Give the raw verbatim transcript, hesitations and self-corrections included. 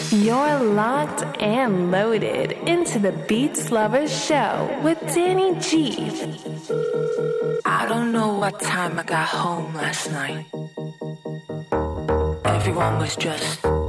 You're locked and loaded into the Beats Lovers Show with Danny G. I don't know what time I got home last night. Everyone was just